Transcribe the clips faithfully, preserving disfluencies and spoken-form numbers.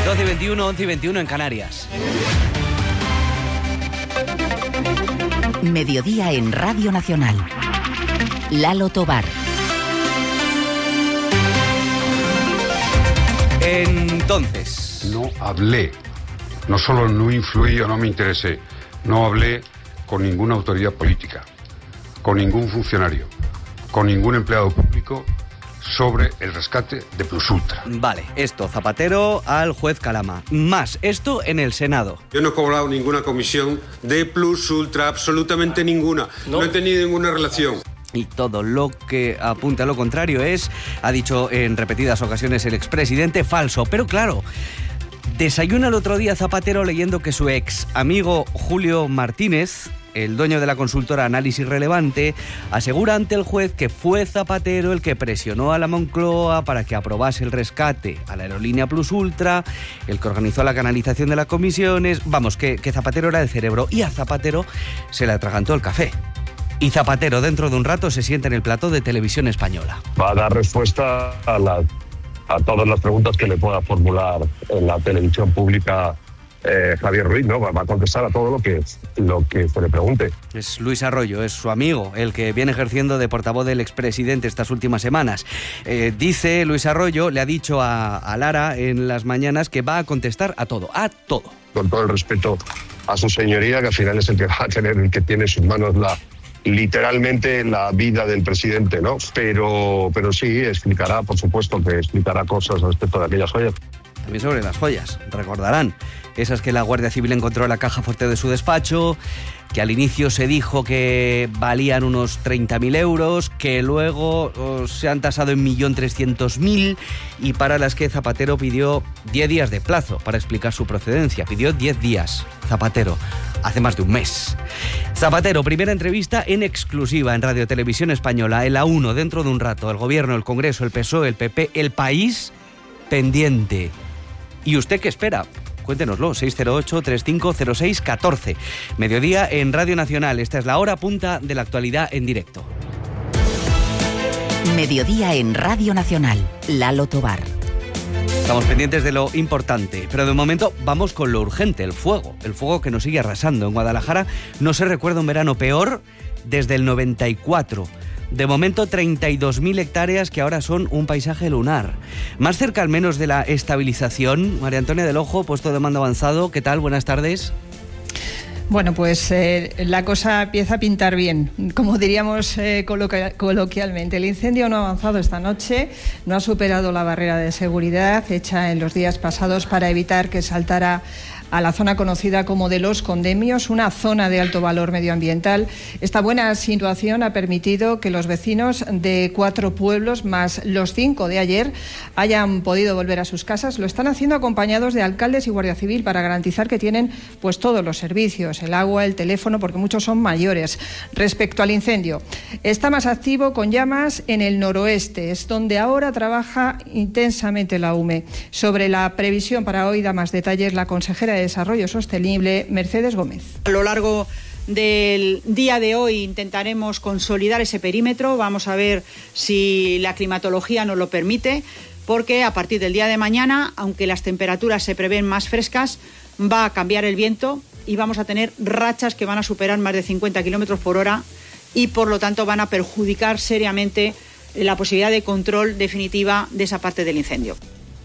doce y veintiuno, once y veintiuno en Canarias. Mediodía en Radio Nacional. Lalo Tobar. Entonces... No hablé, no solo no influí o no me interesé, no hablé con ninguna autoridad política, con ningún funcionario, con ningún empleado público sobre el rescate de Plus Ultra. Vale, esto, Zapatero al juez Calama. Más, esto en el Senado. Yo no he cobrado ninguna comisión de Plus Ultra, absolutamente ninguna. No, no he tenido ninguna relación. Y todo lo que apunta a lo contrario es, ha dicho en repetidas ocasiones el expresidente, falso. Pero claro, desayuna el otro día Zapatero leyendo que su ex amigo Julio Martínez, el dueño de la consultora Análisis Relevante, asegura ante el juez que fue Zapatero el que presionó a la Moncloa para que aprobase el rescate a la aerolínea Plus Ultra, el que organizó la canalización de las comisiones. Vamos, que, que Zapatero era el cerebro, y a Zapatero se le atragantó el café. Y Zapatero dentro de un rato se sienta en el plató de Televisión Española. Va a dar respuesta a, la, a todas las preguntas que le pueda formular en la televisión pública eh, Javier Ruiz, ¿no? Va a contestar a todo lo que, lo que se le pregunte. Es Luis Arroyo, es su amigo, el que viene ejerciendo de portavoz del expresidente estas últimas semanas. Eh, dice Luis Arroyo, le ha dicho a, a Lara en las mañanas que va a contestar a todo, a todo. Con todo el respeto a su señoría, que al final es el que va a tener, el que tiene en sus manos la... literalmente la vida del presidente, ¿no? Pero, pero sí, explicará, por supuesto, que explicará cosas respecto de aquellas joyas. También sobre las joyas, recordarán, esas que la Guardia Civil encontró en la caja fuerte de su despacho, que al inicio se dijo que valían unos treinta mil euros, que luego oh, se han tasado en un millón trescientos mil, y para las que Zapatero pidió diez días de plazo para explicar su procedencia. Pidió diez días, Zapatero, hace más de un mes. Zapatero, primera entrevista en exclusiva en Radio Televisión Española, en la uno, dentro de un rato. El Gobierno, el Congreso, el P S O E, el P P, el país pendiente. ¿Y usted qué espera? Cuéntenoslo, seis cero ocho, treinta y cinco cero seis, catorce. Mediodía en Radio Nacional. Esta es la hora punta de la actualidad en directo. Mediodía en Radio Nacional. Lalo Tobar. Estamos pendientes de lo importante, pero de momento vamos con lo urgente, el fuego. El fuego que nos sigue arrasando. En Guadalajara no se recuerda un verano peor desde el noventa y cuatro. De momento, treinta y dos mil hectáreas que ahora son un paisaje lunar. Más cerca al menos de la estabilización. María Antonia del Ojo, puesto de mando avanzado. ¿Qué tal? Buenas tardes. Bueno, pues eh, la cosa empieza a pintar bien, como diríamos eh, coloqui- coloquialmente. El incendio no ha avanzado esta noche, no ha superado la barrera de seguridad hecha en los días pasados para evitar que saltara a la zona conocida como de Los Condemios, una zona de alto valor medioambiental. Esta buena situación ha permitido que los vecinos de cuatro pueblos, más los cinco de ayer, hayan podido volver a sus casas. Lo están haciendo acompañados de alcaldes y Guardia Civil para garantizar que tienen pues todos los servicios, el agua, el teléfono, porque muchos son mayores. Respecto al incendio, está más activo con llamas en el noroeste, es donde ahora trabaja intensamente la U M E. Sobre la previsión para hoy da más detalles la consejera de Desarrollo Sostenible, Mercedes Gómez. A lo largo del día de hoy intentaremos consolidar ese perímetro, vamos a ver si la climatología nos lo permite, porque a partir del día de mañana, aunque las temperaturas se prevén más frescas, va a cambiar el viento y vamos a tener rachas que van a superar más de cincuenta kilómetros por hora y por lo tanto van a perjudicar seriamente la posibilidad de control definitiva de esa parte del incendio.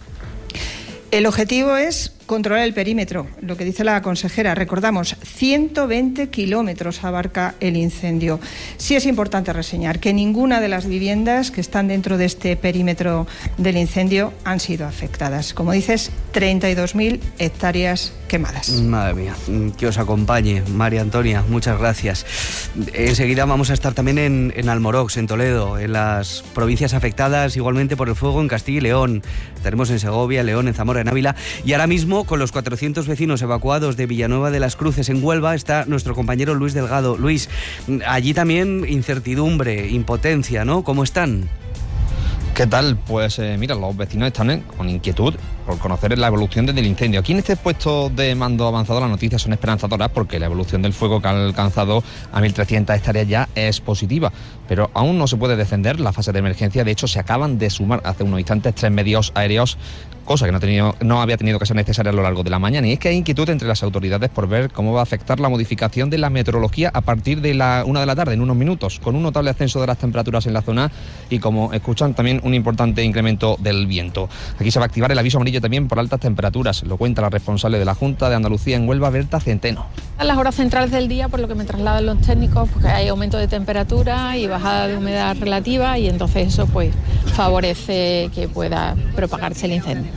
El objetivo es controlar el perímetro, lo que dice la consejera. Recordamos, ciento veinte kilómetros abarca el incendio. Sí es importante reseñar que ninguna de las viviendas que están dentro de este perímetro del incendio han sido afectadas. Como dices, treinta y dos mil hectáreas quemadas. Madre mía, que os acompañe, María Antonia, muchas gracias. Enseguida vamos a estar también en, en Almorox, en Toledo, en las provincias afectadas igualmente por el fuego en Castilla y León. Estaremos en Segovia, León, en Zamora, en Ávila, y ahora mismo con los cuatrocientos vecinos evacuados de Villanueva de las Cruces en Huelva está nuestro compañero Luis Delgado. Luis, allí también incertidumbre, impotencia, ¿no? ¿Cómo están? ¿Qué tal? Pues eh, mira, los vecinos están eh, con inquietud por conocer la evolución del incendio. Aquí en este puesto de mando avanzado las noticias son esperanzadoras porque la evolución del fuego que ha alcanzado a mil trescientas hectáreas ya es positiva, pero aún no se puede descender la fase de emergencia. De hecho, se acaban de sumar hace unos instantes tres medios aéreos cosa que no, ha tenido, no había tenido que ser necesaria a lo largo de la mañana. Y es que hay inquietud entre las autoridades por ver cómo va a afectar la modificación de la meteorología a partir de la una de la tarde, en unos minutos, con un notable ascenso de las temperaturas en la zona y, como escuchan, también un importante incremento del viento. Aquí se va a activar el aviso amarillo también por altas temperaturas, lo cuenta la responsable de la Junta de Andalucía en Huelva, Berta Centeno. A las horas centrales del día, por lo que me trasladan los técnicos, porque hay aumento de temperatura y bajada de humedad relativa, y entonces eso pues favorece que pueda propagarse el incendio.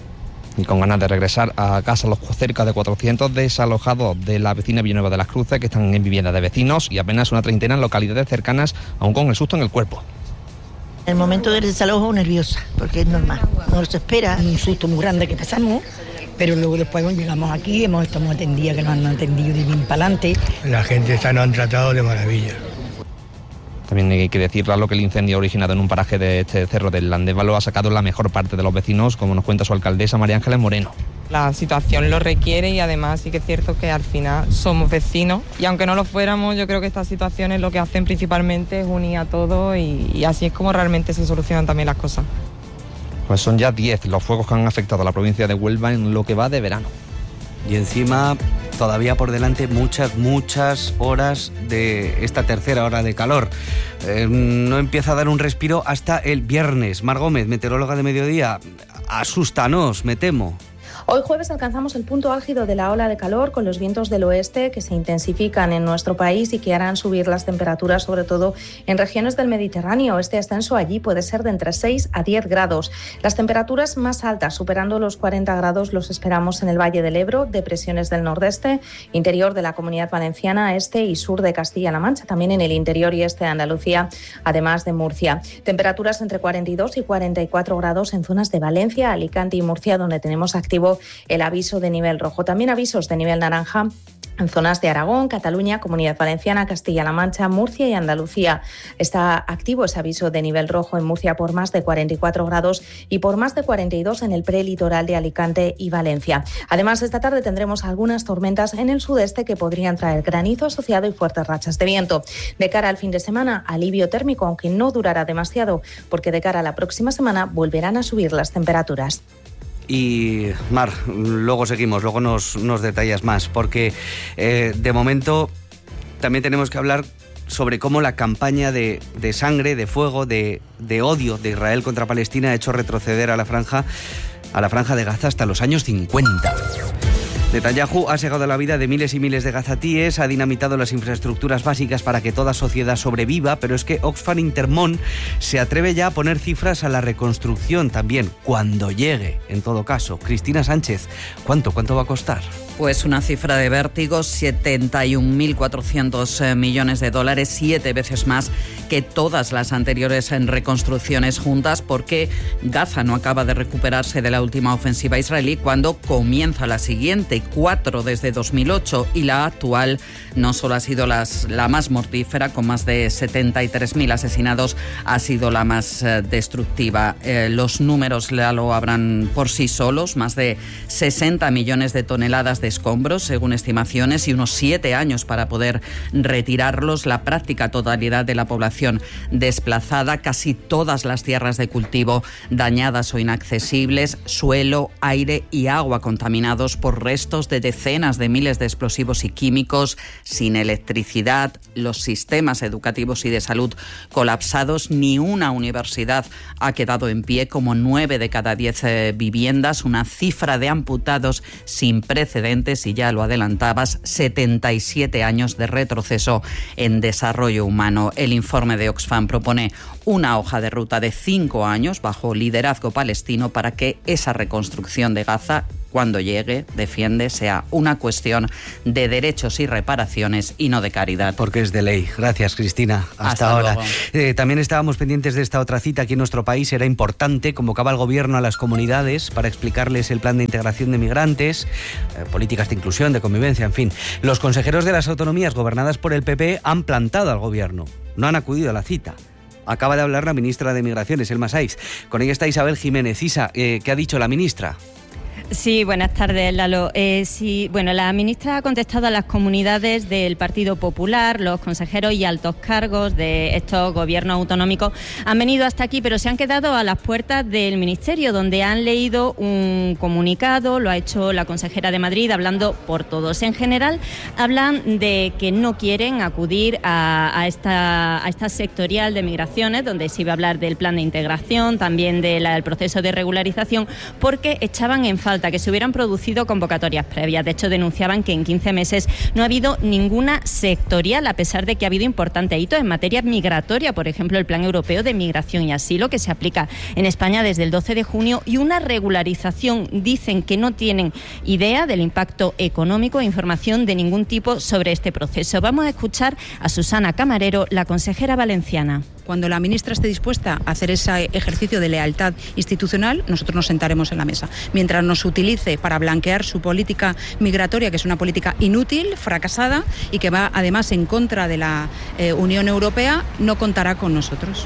Y con ganas de regresar a casa los cerca de cuatrocientos desalojados de la vecina Villanueva de las Cruces, que están en viviendas de vecinos, y apenas una treintena en localidades cercanas, aún con el susto en el cuerpo. En el momento del desalojo nerviosa, porque es normal, no se espera, un susto muy grande que pasamos, pero luego después cuando llegamos aquí, hemos estado atendidas, que nos han atendido de bien para adelante. La gente esta nos han tratado de maravilla. También hay que decir, lo que el incendio originado en un paraje de este cerro del Landévalo ha sacado la mejor parte de los vecinos, como nos cuenta su alcaldesa María Ángeles Moreno. La situación lo requiere y además sí que es cierto que al final somos vecinos y aunque no lo fuéramos, yo creo que estas situaciones lo que hacen principalmente es unir a todos y, y así es como realmente se solucionan también las cosas. Pues son ya diez los fuegos que han afectado a la provincia de Huelva en lo que va de verano. Y encima todavía por delante muchas, muchas horas de esta tercera hora de calor. Eh, no empieza a dar un respiro hasta el viernes. Mar Gómez, meteoróloga de mediodía, asústanos, me temo. Hoy jueves alcanzamos el punto álgido de la ola de calor con los vientos del oeste que se intensifican en nuestro país y que harán subir las temperaturas, sobre todo en regiones del Mediterráneo. Este ascenso allí puede ser de entre seis a diez grados. Las temperaturas más altas, superando los cuarenta grados, los esperamos en el Valle del Ebro, depresiones del nordeste, interior de la Comunidad Valenciana, este y sur de Castilla-La Mancha, también en el interior y este de Andalucía, además de Murcia. Temperaturas entre cuarenta y dos y cuarenta y cuatro grados en zonas de Valencia, Alicante y Murcia, donde tenemos activo el aviso de nivel rojo. También avisos de nivel naranja en zonas de Aragón, Cataluña, Comunidad Valenciana, Castilla-La Mancha, Murcia y Andalucía. Está activo ese aviso de nivel rojo en Murcia por más de cuarenta y cuatro grados y por más de cuarenta y dos en el prelitoral de Alicante y Valencia. Además, esta tarde tendremos algunas tormentas en el sudeste que podrían traer granizo asociado y fuertes rachas de viento. De cara al fin de semana, alivio térmico, aunque no durará demasiado, porque de cara a la próxima semana volverán a subir las temperaturas. Y Mar, luego seguimos, luego nos, nos detallas más, porque eh, de momento también tenemos que hablar sobre cómo la campaña de, de sangre, de fuego, de, de odio de Israel contra Palestina ha hecho retroceder a la franja, a la franja de Gaza hasta los años cincuenta. Netanyahu ha segado la vida de miles y miles de gazatíes, ha dinamitado las infraestructuras básicas para que toda sociedad sobreviva, pero es que Oxfam Intermón se atreve ya a poner cifras a la reconstrucción también, cuando llegue, en todo caso. Cristina Sánchez, ¿cuánto, cuánto va a costar? Pues una cifra de vértigo, setenta y un mil cuatrocientos millones de dólares, siete veces más que todas las anteriores en reconstrucciones juntas, porque Gaza no acaba de recuperarse de la última ofensiva israelí cuando comienza la siguiente, cuatro desde dos mil ocho, y la actual no solo ha sido las, la más mortífera, con más de setenta y tres mil asesinados, ha sido la más eh, destructiva. Eh, los números ya lo habrán por sí solos, más de sesenta millones de toneladas de escombros, según estimaciones, y unos siete años para poder retirarlos. La práctica totalidad de la población desplazada, casi todas las tierras de cultivo dañadas o inaccesibles, suelo, aire y agua contaminados por restos de decenas de miles de explosivos y químicos, sin electricidad, los sistemas educativos y de salud colapsados. Ni una universidad ha quedado en pie, como nueve de cada diez eh, viviendas, una cifra de amputados sin precedentes. Y ya lo adelantabas, setenta y siete años de retroceso en desarrollo humano. El informe de Oxfam propone una hoja de ruta de cinco años bajo liderazgo palestino para que esa reconstrucción de Gaza, cuando llegue, defiende, sea una cuestión de derechos y reparaciones y no de caridad. Porque es de ley. Gracias, Cristina. Hasta, Hasta ahora. Eh, también estábamos pendientes de esta otra cita aquí en nuestro país. Era importante. Convocaba el gobierno a las comunidades para explicarles el plan de integración de migrantes, eh, políticas de inclusión, de convivencia, en fin. Los consejeros de las autonomías gobernadas por el P P han plantado al gobierno. No han acudido a la cita. Acaba de hablar la ministra de Migraciones, Elma Saiz. Con ella está Isabel Jiménez. Isa, eh, ¿qué ha dicho la ministra? Sí, buenas tardes, Lalo. Eh, sí, bueno, la ministra ha contestado a las comunidades del Partido Popular, los consejeros y altos cargos de estos gobiernos autonómicos han venido hasta aquí, pero se han quedado a las puertas del Ministerio, donde han leído un comunicado, lo ha hecho la consejera de Madrid, hablando por todos. En general, hablan de que no quieren acudir a, a, esta, a esta sectorial de migraciones, donde se iba a hablar del plan de integración, también de la, del proceso de regularización, porque echaban en falta que se hubieran producido convocatorias previas. De hecho, denunciaban que en quince meses no ha habido ninguna sectorial, a pesar de que ha habido importantes hitos en materia migratoria, por ejemplo, el Plan Europeo de Migración y Asilo, que se aplica en España desde el doce de junio, y una regularización. Dicen que no tienen idea del impacto económico e información de ningún tipo sobre este proceso. Vamos a escuchar a Susana Camarero, la consejera valenciana. Cuando la ministra esté dispuesta a hacer ese ejercicio de lealtad institucional, nosotros nos sentaremos en la mesa. Mientras nos utilice para blanquear su política migratoria, que es una política inútil, fracasada y que va además en contra de la eh, Unión Europea, no contará con nosotros.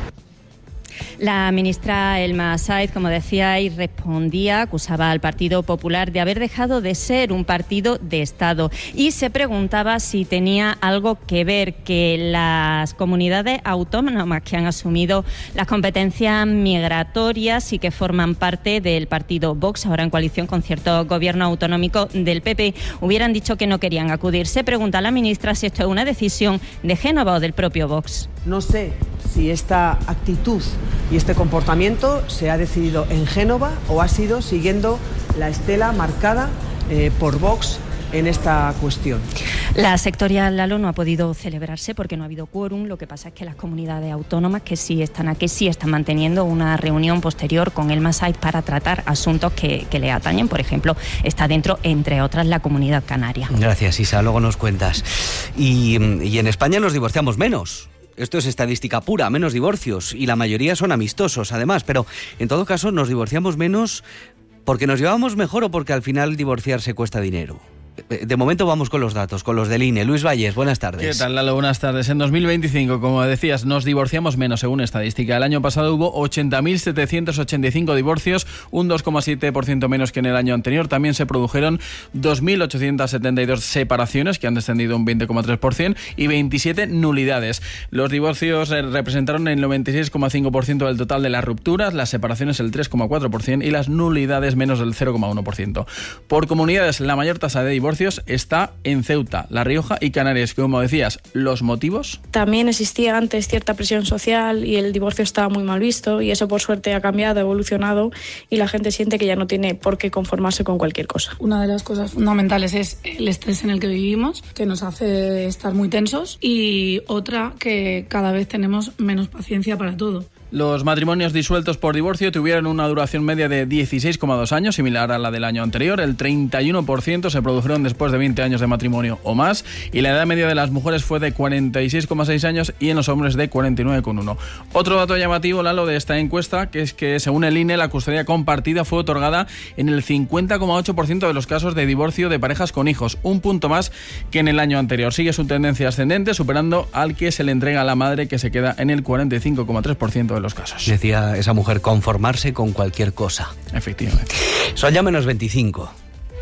La ministra Elma Sáez, como decía, y respondía, acusaba al Partido Popular de haber dejado de ser un partido de Estado y se preguntaba si tenía algo que ver que las comunidades autónomas que han asumido las competencias migratorias y que forman parte del partido Vox, ahora en coalición con ciertos gobiernos autonómicos del P P, hubieran dicho que no querían acudir. Se pregunta a la ministra si esto es una decisión de Génova o del propio Vox. No sé si esta actitud y este comportamiento se ha decidido en Génova o ha sido siguiendo la estela marcada eh, por Vox en esta cuestión. La sectorial Lalo no ha podido celebrarse porque no ha habido quórum. Lo que pasa es que las comunidades autónomas que sí están aquí sí están manteniendo una reunión posterior con Elma Sáez para tratar asuntos que, que le atañen. Por ejemplo, está dentro, entre otras, la Comunidad Canaria. Gracias, Isa. Luego nos cuentas. Y, y en España nos divorciamos menos. Esto es estadística pura, menos divorcios, y la mayoría son amistosos, además, pero en todo caso nos divorciamos menos porque nos llevamos mejor o porque al final divorciarse cuesta dinero. De momento vamos con los datos, con los del I N E. Luis Valles, buenas tardes. ¿Qué tal, Lalo? Buenas tardes. En dos mil veinticinco, como decías, nos divorciamos menos según estadística. El año pasado hubo ochenta mil setecientos ochenta y cinco divorcios, un dos coma siete por ciento menos que en el año anterior. También se produjeron dos mil ochocientas setenta y dos separaciones, que han descendido un veinte coma tres por ciento, y veintisiete nulidades. Los divorcios representaron el noventa y seis coma cinco por ciento del total de las rupturas, las separaciones el tres coma cuatro por ciento y las nulidades menos del cero coma uno por ciento. Por comunidades, la mayor tasa de divorcios está en Ceuta, La Rioja y Canarias. Como decías, ¿los motivos? También existía antes cierta presión social y el divorcio estaba muy mal visto, y eso por suerte ha cambiado, ha evolucionado, y la gente siente que ya no tiene por qué conformarse con cualquier cosa. Una de las cosas fundamentales es el estrés en el que vivimos, que nos hace estar muy tensos, y otra, que cada vez tenemos menos paciencia para todo. Los matrimonios disueltos por divorcio tuvieron una duración media de dieciséis coma dos años, similar a la del año anterior. El treinta y uno por ciento se produjeron después de veinte años de matrimonio o más, y la edad media de las mujeres fue de cuarenta y seis coma seis años y en los hombres de cuarenta y nueve coma uno. Otro dato llamativo, Lalo, de esta encuesta, que es que según el I N E, la custodia compartida fue otorgada en el cincuenta coma ocho por ciento de los casos de divorcio de parejas con hijos, un punto más que en el año anterior. Sigue su tendencia ascendente, superando al que se le entrega a la madre, que se queda en el cuarenta y cinco coma tres por ciento de los casos. Decía esa mujer, conformarse con cualquier cosa. Efectivamente. Son ya menos veinticinco.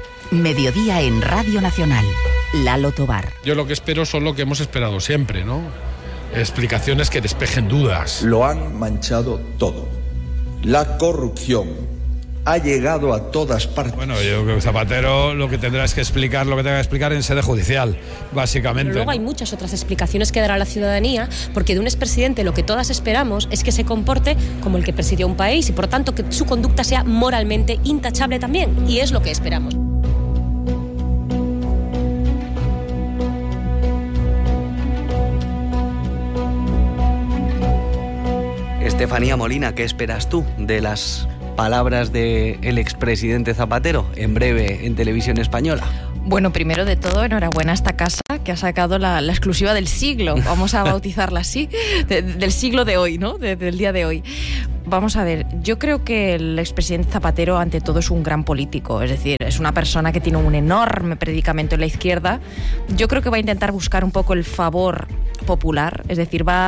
Mediodía en Radio Nacional. Lalo Tobar. Yo lo que espero son lo que hemos esperado siempre, ¿no? Explicaciones que despejen dudas. Lo han manchado todo. La corrupción ha llegado a todas partes. Bueno, yo creo que Zapatero lo que tendrá es que explicar lo que tenga que explicar en sede judicial, básicamente. Pero luego hay muchas otras explicaciones que dar a la ciudadanía, porque de un expresidente lo que todas esperamos es que se comporte como el que presidió un país y, por tanto, que su conducta sea moralmente intachable también. Y es lo que esperamos. Estefanía Molina, ¿qué esperas tú de las palabras del expresidente Zapatero en breve en Televisión Española? Bueno, primero de todo, enhorabuena a esta casa que ha sacado la, la exclusiva del siglo, vamos a bautizarla así, de, del siglo de hoy, ¿no? De, del día de hoy. Vamos a ver, yo creo que el expresidente Zapatero ante todo es un gran político, es decir, es una persona que tiene un enorme predicamento en la izquierda. Yo creo que va a intentar buscar un poco el favor popular, es decir, va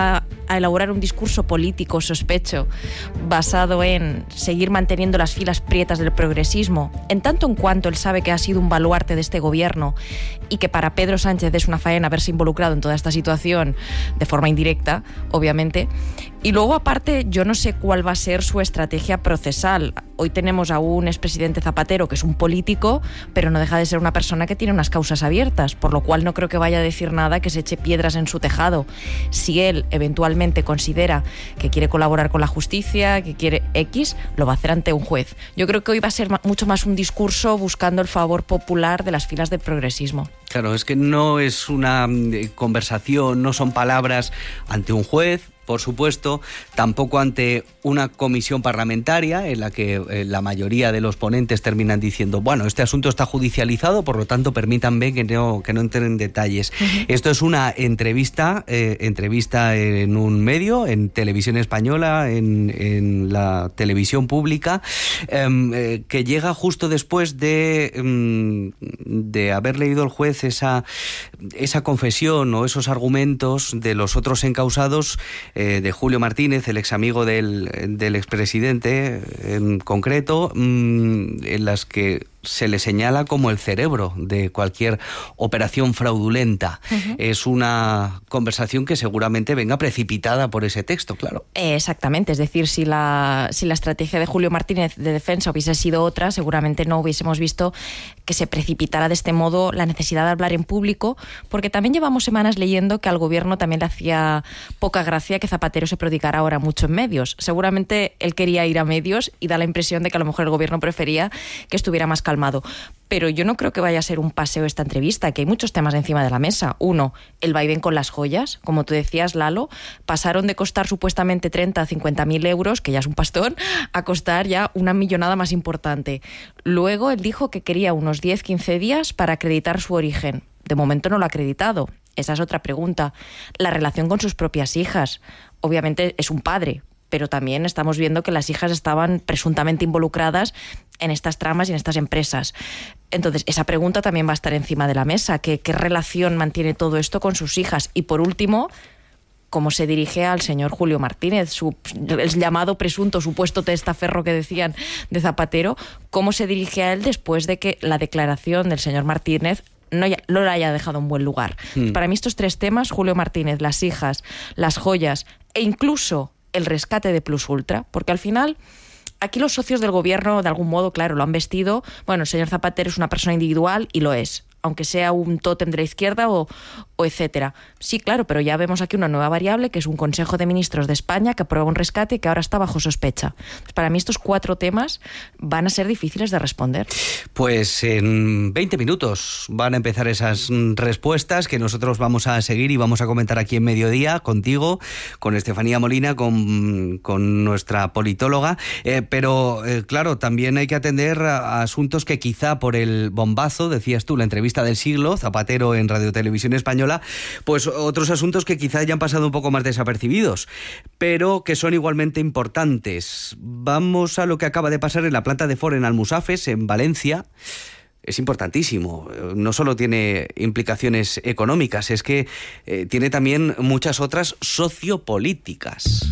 a elaborar un discurso político, sospecho, basado en seguir manteniendo las filas prietas del progresismo, en tanto en cuanto él sabe que ha sido un baluarte de este gobierno y que para Pedro Sánchez es una faena haberse involucrado en toda esta situación de forma indirecta, obviamente. Y luego, aparte, yo no sé cuál va a ser su estrategia procesal. Hoy tenemos a un expresidente Zapatero que es un político, pero no deja de ser una persona que tiene unas causas abiertas, por lo cual no creo que vaya a decir nada que se eche piedras en su tejado. Si él eventualmente considera que quiere colaborar con la justicia, que quiere X, lo va a hacer ante un juez. Yo creo que hoy va a ser mucho más un discurso buscando el favor popular de las filas del progresismo. Claro, es que no es una conversación, no son palabras ante un juez, por supuesto, tampoco ante una comisión parlamentaria en la que eh, la mayoría de los ponentes terminan diciendo, bueno, este asunto está judicializado, por lo tanto permítanme que no, que no entren en detalles. Uh-huh. Esto es una entrevista, eh, entrevista en un medio, en televisión española, en, en la televisión pública, eh, eh, que llega justo después de, eh, de haber leído el juez esa, esa confesión o esos argumentos de los otros encausados, eh, de Julio Martínez, el ex amigo del, del expresidente en concreto, mmm, en las que se le señala como el cerebro de cualquier operación fraudulenta. Uh-huh. Es una conversación que seguramente venga precipitada por ese texto, claro. Exactamente, es decir, si la, si la estrategia de Julio Martínez de defensa hubiese sido otra, seguramente no hubiésemos visto que se precipitara de este modo la necesidad de hablar en público, porque también llevamos semanas leyendo que al gobierno también le hacía poca gracia que Zapatero se prodicara ahora mucho en medios. Seguramente él quería ir a medios y da la impresión de que a lo mejor el gobierno prefería que estuviera más calmado. Pero yo no creo que vaya a ser un paseo esta entrevista, que hay muchos temas encima de la mesa. Uno, el vaivén con las joyas, como tú decías, Lalo, pasaron de costar supuestamente treinta a cincuenta mil euros, que ya es un pastón, a costar ya una millonada más importante. Luego él dijo que quería unos diez a quince días para acreditar su origen. De momento no lo ha acreditado. Esa es otra pregunta. La relación con sus propias hijas. Obviamente es un padre, pero también estamos viendo que las hijas estaban presuntamente involucradas en estas tramas y en estas empresas. Entonces, esa pregunta también va a estar encima de la mesa. ¿Qué, qué relación mantiene todo esto con sus hijas? Y por último, ¿cómo se dirige al señor Julio Martínez, su, el llamado presunto, supuesto testaferro que decían de Zapatero? ¿Cómo se dirige a él después de que la declaración del señor Martínez no, ya, no lo haya dejado en buen lugar? Hmm. Para mí estos tres temas, Julio Martínez, las hijas, las joyas e incluso el rescate de Plus Ultra, porque al final aquí los socios del gobierno de algún modo, claro, lo han vestido. Bueno, el señor Zapatero es una persona individual y lo es, aunque sea un tótem de la izquierda o, o etcétera. Sí, claro, pero ya vemos aquí una nueva variable, que es un Consejo de Ministros de España que aprueba un rescate que ahora está bajo sospecha. Pues para mí estos cuatro temas van a ser difíciles de responder. Pues en veinte minutos van a empezar esas respuestas que nosotros vamos a seguir y vamos a comentar aquí en Mediodía contigo, con Estefanía Molina, con, con nuestra politóloga. Eh, pero, eh, claro, también hay que atender a, a asuntos que quizá por el bombazo, decías tú, la entrevista del siglo, Zapatero en Radio Televisión Española, pues otros asuntos que quizá hayan pasado un poco más desapercibidos, pero que son igualmente importantes. Vamos a lo que acaba de pasar en la planta de Ford en Almusafes, en Valencia. Es importantísimo. No solo tiene implicaciones económicas, es que eh, tiene también muchas otras sociopolíticas.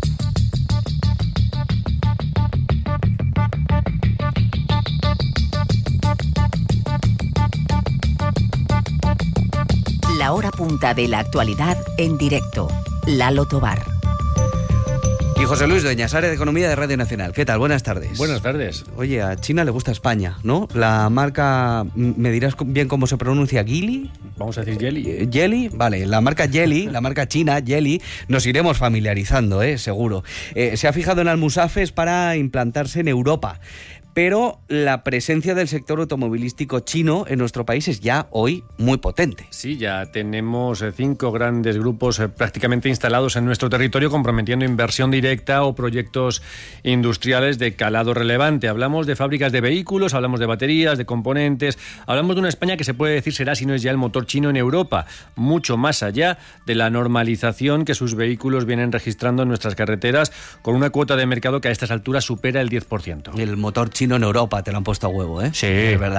La hora punta de la actualidad en directo. Lalo Tobar. Y José Luis Dueñas, área de Economía de Radio Nacional. ¿Qué tal? Buenas tardes. Buenas tardes. Oye, a China le gusta España, ¿no? La marca, ¿me dirás bien cómo se pronuncia? ¿Gili? Vamos a decir Jelly. ¿Jelly? Vale, la marca Jelly, la marca china Jelly, nos iremos familiarizando, ¿eh? Seguro. Eh, se ha fijado en Almusafes para implantarse en Europa. Pero la presencia del sector automovilístico chino en nuestro país es ya hoy muy potente. Sí, ya tenemos cinco grandes grupos prácticamente instalados en nuestro territorio, comprometiendo inversión directa o proyectos industriales de calado relevante. Hablamos de fábricas de vehículos, hablamos de baterías, de componentes. Hablamos de una España que se puede decir será, si no es ya el motor chino en Europa, mucho más allá de la normalización que sus vehículos vienen registrando en nuestras carreteras, con una cuota de mercado que a estas alturas supera el diez por ciento. El motor chino en Europa, te lo han puesto a huevo, ¿eh? Sí. Es verdad.